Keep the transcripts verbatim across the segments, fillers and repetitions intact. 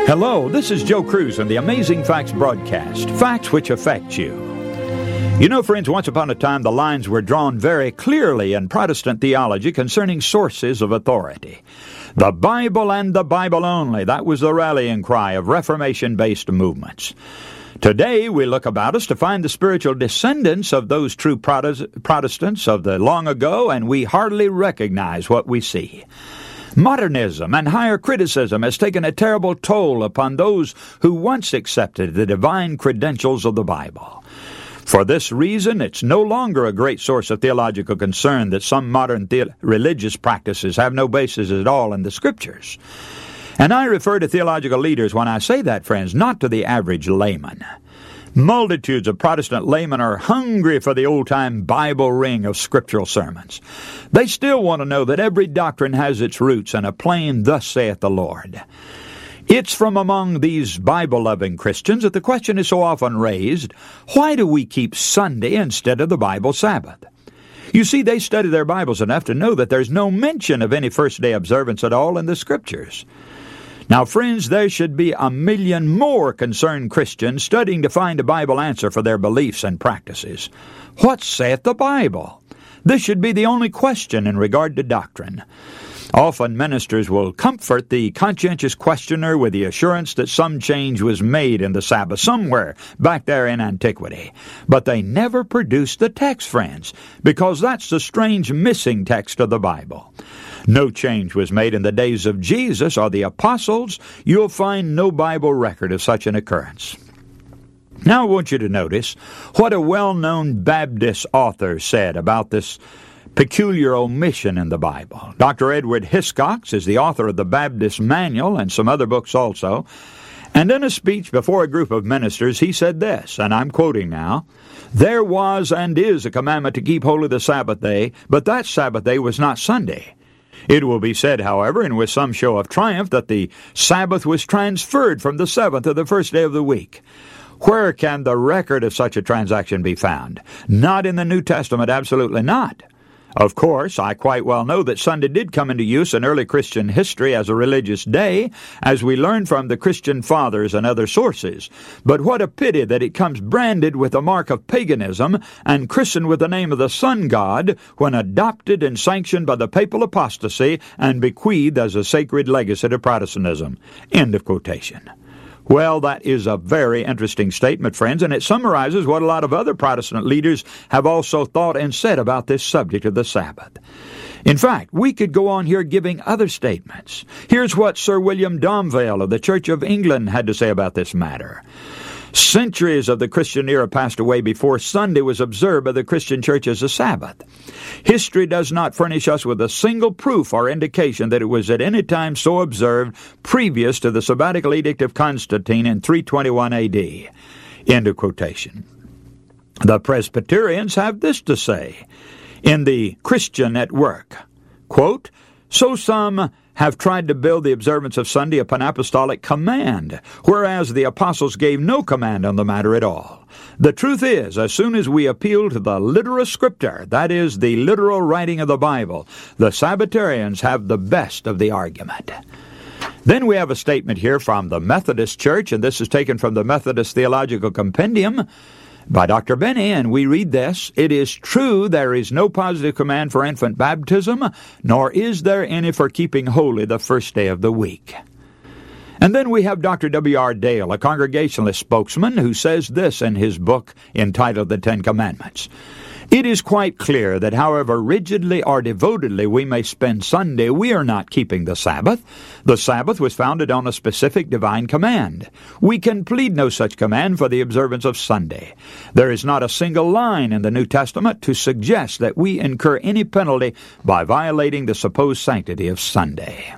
Hello, this is Joe Cruz on the Amazing Facts broadcast, facts which affect you. You know, friends, once upon a time the lines were drawn very clearly in Protestant theology concerning sources of authority. The Bible and the Bible only, that was the rallying cry of Reformation-based movements. Today we look about us to find the spiritual descendants of those true Protestants of the long ago, and we hardly recognize what we see. Modernism and higher criticism has taken a terrible toll upon those who once accepted the divine credentials of the Bible. For this reason, it's no longer a great source of theological concern that some modern the- religious practices have no basis at all in the Scriptures. And I refer to theological leaders when I say that, friends, not to the average layman. Multitudes of Protestant laymen are hungry for the old-time Bible ring of scriptural sermons. They still want to know that every doctrine has its roots in a plain, "Thus saith the Lord." It's from among these Bible-loving Christians that the question is so often raised, why do we keep Sunday instead of the Bible Sabbath? You see, they study their Bibles enough to know that there's no mention of any first-day observance at all in the Scriptures. Now, friends, there should be a million more concerned Christians studying to find a Bible answer for their beliefs and practices. What saith the Bible? This should be the only question in regard to doctrine. Often ministers will comfort the conscientious questioner with the assurance that some change was made in the Sabbath somewhere back there in antiquity. But they never produce the text, friends, because that's the strange missing text of the Bible. No change was made in the days of Jesus or the apostles. You'll find no Bible record of such an occurrence. Now I want you to notice what a well-known Baptist author said about this peculiar omission in the Bible. Doctor Edward Hiscox is the author of the Baptist Manual and some other books also. And in a speech before a group of ministers, he said this, and I'm quoting now, "There was and is a commandment to keep holy the Sabbath day, but that Sabbath day was not Sunday. It will be said, however, and with some show of triumph, that the Sabbath was transferred from the seventh to the first day of the week. Where can the record of such a transaction be found? Not in the New Testament, absolutely not. Of course, I quite well know that Sunday did come into use in early Christian history as a religious day, as we learn from the Christian fathers and other sources. But what a pity that it comes branded with the mark of paganism and christened with the name of the sun god when adopted and sanctioned by the papal apostasy and bequeathed as a sacred legacy to Protestantism." End of quotation. Well, that is a very interesting statement, friends, and it summarizes what a lot of other Protestant leaders have also thought and said about this subject of the Sabbath. In fact, we could go on here giving other statements. Here's what Sir William Domvale of the Church of England had to say about this matter. Centuries of the Christian era passed away before Sunday was observed by the Christian church as a Sabbath. History does not furnish us with a single proof or indication that it was at any time so observed previous to the sabbatical edict of Constantine in three twenty-one A D. End of quotation. The Presbyterians have this to say in the Christian at Work, quote, "So some have tried to build the observance of Sunday upon apostolic command, whereas the apostles gave no command on the matter at all. The truth is, as soon as we appeal to the litera scripta, that is, the literal writing of the Bible, the Sabbatarians have the best of the argument." Then we have a statement here from the Methodist Church, and this is taken from the Methodist Theological Compendium by Doctor Benny, and we read this, "It is true there is no positive command for infant baptism, nor is there any for keeping holy the first day of the week." And then we have Doctor W R Dale, a Congregationalist spokesman, who says this in his book entitled The Ten Commandments. "It is quite clear that however rigidly or devotedly we may spend Sunday, we are not keeping the Sabbath. The Sabbath was founded on a specific divine command. We can plead no such command for the observance of Sunday. There is not a single line in the New Testament to suggest that we incur any penalty by violating the supposed sanctity of Sunday."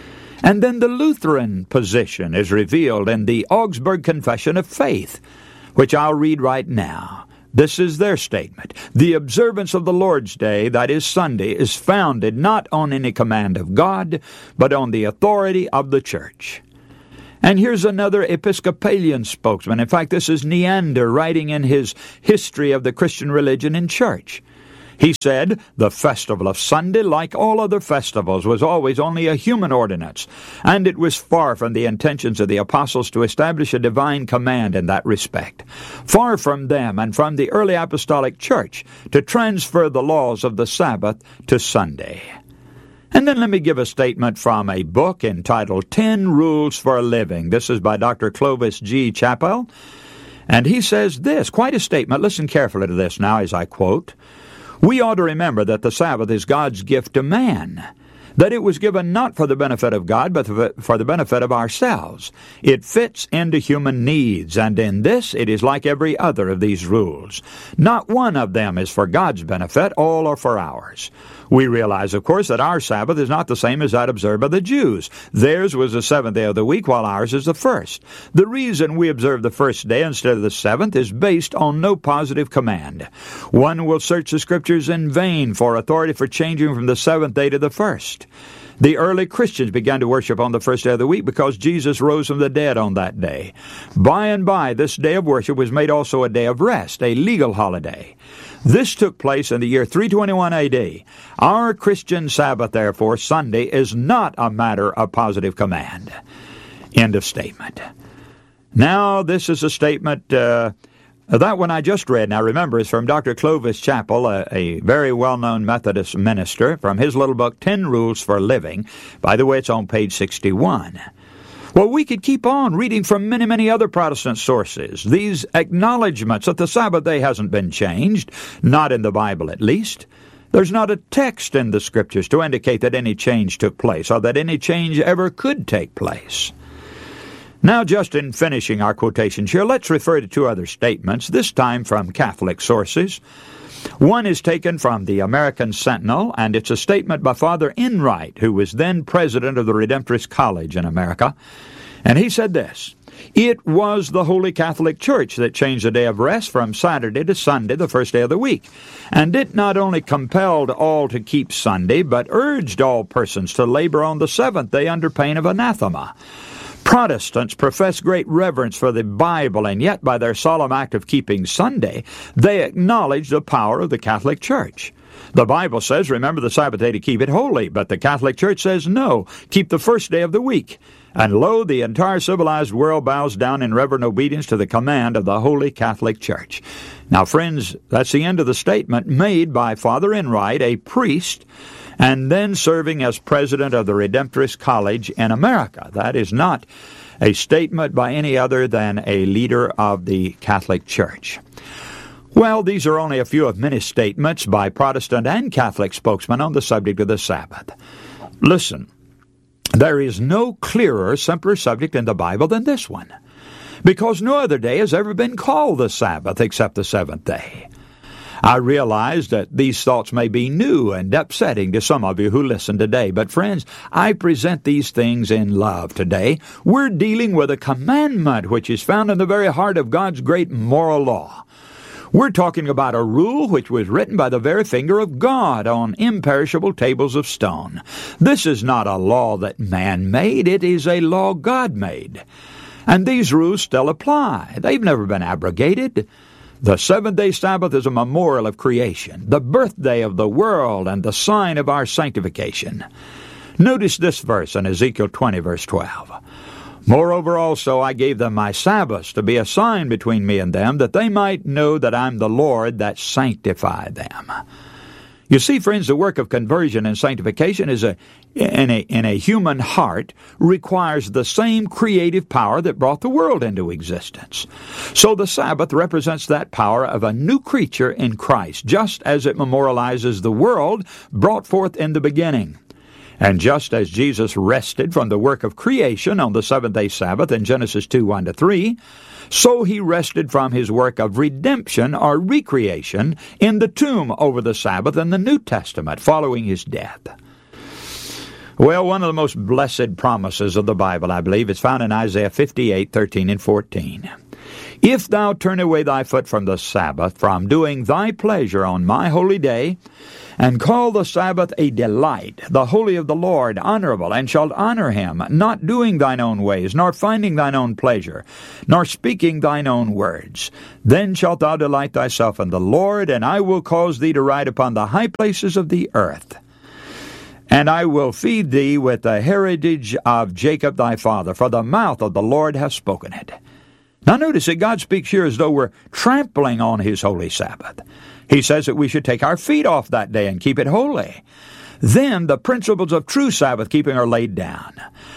And then the Lutheran position is revealed in the Augsburg Confession of Faith, which I'll read right now. This is their statement. "The observance of the Lord's Day, that is Sunday, is founded not on any command of God, but on the authority of the Church." And here's another Episcopalian spokesman. In fact, this is Neander writing in his History of the Christian Religion and Church. He said the festival of Sunday, like all other festivals, was always only a human ordinance, and it was far from the intentions of the apostles to establish a divine command in that respect. Far from them and from the early apostolic church to transfer the laws of the Sabbath to Sunday. And then let me give a statement from a book entitled Ten Rules for Living. This is by Doctor Clovis G. Chappell. And he says this, quite a statement. Listen carefully to this now as I quote. We ought to remember that the Sabbath is God's gift to man, that it was given not for the benefit of God, but for the benefit of ourselves. It fits into human needs, and in this it is like every other of these rules. Not one of them is for God's benefit, all are for ours. We realize, of course, that our Sabbath is not the same as that observed by the Jews. Theirs was the seventh day of the week, while ours is the first. The reason we observe the first day instead of the seventh is based on no positive command. One will search the Scriptures in vain for authority for changing from the seventh day to the first. The early Christians began to worship on the first day of the week because Jesus rose from the dead on that day. By and by, this day of worship was made also a day of rest, a legal holiday. This took place in the year three twenty-one A D. Our Christian Sabbath, therefore, Sunday, is not a matter of positive command. End of statement. Now, this is a statement, uh, that one I just read, now remember, is from Doctor Clovis Chappell, a, a very well-known Methodist minister, from his little book, Ten Rules for Living. By the way, it's on page sixty-one. Well, we could keep on reading from many, many other Protestant sources. These acknowledgments that the Sabbath day hasn't been changed, not in the Bible at least. There's not a text in the Scriptures to indicate that any change took place or that any change ever could take place. Now, just in finishing our quotations here, let's refer to two other statements, this time from Catholic sources. One is taken from the American Sentinel, and it's a statement by Father Enright, who was then president of the Redemptorist College in America. And he said this, "It was the Holy Catholic Church that changed the day of rest from Saturday to Sunday, the first day of the week. And it not only compelled all to keep Sunday, but urged all persons to labor on the seventh day under pain of anathema. Protestants profess great reverence for the Bible, and yet by their solemn act of keeping Sunday, they acknowledge the power of the Catholic Church. The Bible says, remember the Sabbath day to keep it holy, but the Catholic Church says, no, keep the first day of the week. And lo, the entire civilized world bows down in reverent obedience to the command of the Holy Catholic Church." Now, friends, that's the end of the statement made by Father Enright, a priest, and then serving as president of the Redemptorist College in America. That is not a statement by any other than a leader of the Catholic Church. Well, these are only a few of many statements by Protestant and Catholic spokesmen on the subject of the Sabbath. Listen, there is no clearer, simpler subject in the Bible than this one, because no other day has ever been called the Sabbath except the seventh day. I realize that these thoughts may be new and upsetting to some of you who listen today, but friends, I present these things in love today. We're dealing with a commandment which is found in the very heart of God's great moral law. We're talking about a rule which was written by the very finger of God on imperishable tables of stone. This is not a law that man made, it is a law God made. And these rules still apply. They've never been abrogated. The seventh-day Sabbath is a memorial of creation, the birthday of the world, and the sign of our sanctification. Notice this verse in Ezekiel twenty, verse twelve. "Moreover also I gave them my Sabbaths to be a sign between me and them, that they might know that I'm the Lord that sanctify them." You see, friends, the work of conversion and sanctification is a, in a, in a human heart requires the same creative power that brought the world into existence. So the Sabbath represents that power of a new creature in Christ, just as it memorializes the world brought forth in the beginning. And just as Jesus rested from the work of creation on the seventh-day Sabbath in Genesis two, one to three, so he rested from his work of redemption or recreation in the tomb over the Sabbath in the New Testament following his death. Well, one of the most blessed promises of the Bible, I believe, is found in Isaiah fifty-eight, thirteen and fourteen. If thou turn away thy foot from the Sabbath, from doing thy pleasure on my holy day, and call the Sabbath a delight, the holy of the Lord, honorable, and shalt honor him, not doing thine own ways, nor finding thine own pleasure, nor speaking thine own words, then shalt thou delight thyself in the Lord, and I will cause thee to ride upon the high places of the earth. And I will feed thee with the heritage of Jacob thy father, for the mouth of the Lord hath spoken it. Now notice that God speaks here as though we're trampling on his holy Sabbath. He says that we should take our feet off that day and keep it holy. Then the principles of true Sabbath keeping are laid down.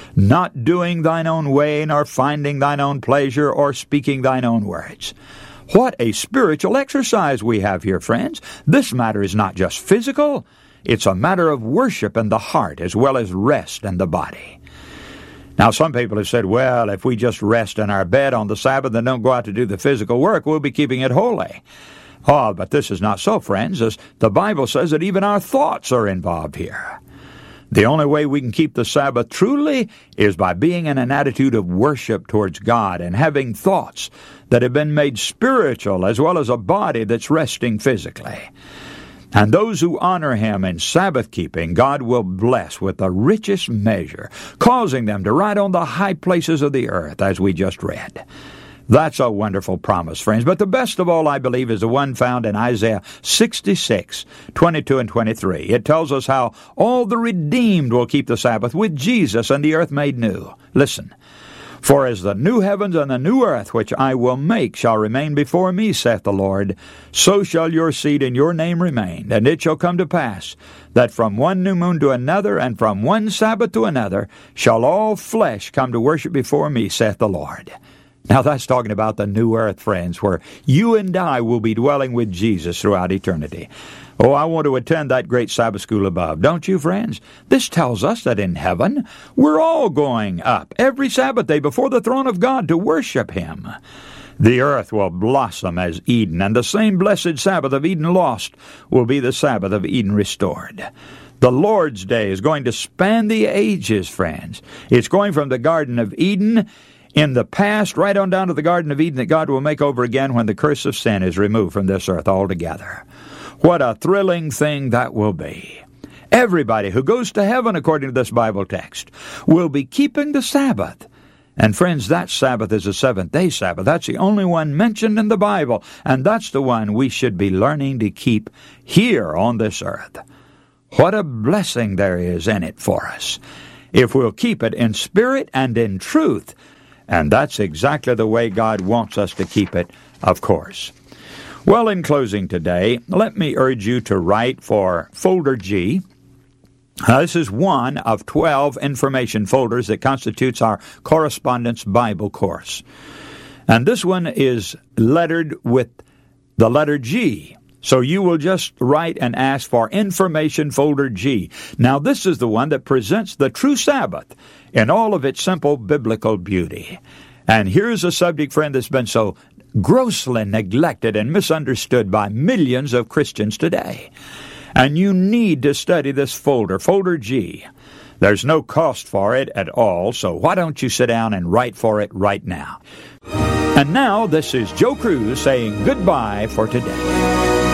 Not doing thine own way, nor finding thine own pleasure, or speaking thine own words. What a spiritual exercise we have here, friends. This matter is not just physical. It's a matter of worship in the heart as well as rest in the body. Now, some people have said, well, if we just rest in our bed on the Sabbath and don't go out to do the physical work, we'll be keeping it holy. Oh, but this is not so, friends, as the Bible says that even our thoughts are involved here. The only way we can keep the Sabbath truly is by being in an attitude of worship towards God and having thoughts that have been made spiritual as well as a body that's resting physically. And those who honor him in Sabbath-keeping, God will bless with the richest measure, causing them to ride on the high places of the earth, as we just read. That's a wonderful promise, friends. But the best of all, I believe, is the one found in Isaiah sixty-six, twenty-two and twenty-three. It tells us how all the redeemed will keep the Sabbath with Jesus and the earth made new. Listen. For as the new heavens and the new earth which I will make shall remain before me, saith the Lord, so shall your seed and your name remain. And it shall come to pass that from one new moon to another, and from one Sabbath to another, shall all flesh come to worship before me, saith the Lord. Now that's talking about the new earth, friends, where you and I will be dwelling with Jesus throughout eternity. Oh, I want to attend that great Sabbath school above, don't you, friends? This tells us that in heaven, we're all going up every Sabbath day before the throne of God to worship him. The earth will blossom as Eden, and the same blessed Sabbath of Eden lost will be the Sabbath of Eden restored. The Lord's day is going to span the ages, friends. It's going from the Garden of Eden in the past right on down to the Garden of Eden that God will make over again when the curse of sin is removed from this earth altogether. What a thrilling thing that will be. Everybody who goes to heaven, according to this Bible text, will be keeping the Sabbath. And friends, that Sabbath is a seventh-day Sabbath. That's the only one mentioned in the Bible, and that's the one we should be learning to keep here on this earth. What a blessing there is in it for us, if we'll keep it in spirit and in truth. And that's exactly the way God wants us to keep it, of course. Well, in closing today, let me urge you to write for Folder G. Uh, this is one of twelve information folders that constitutes our Correspondence Bible course. And this one is lettered with the letter G. So you will just write and ask for Information Folder G. Now, this is the one that presents the true Sabbath in all of its simple biblical beauty. And here's a subject, friend, that's been so grossly neglected and misunderstood by millions of Christians today. And you need to study this folder, Folder G. There's no cost for it at all, so why don't you sit down and write for it right now? And now, this is Joe Cruz saying goodbye for today.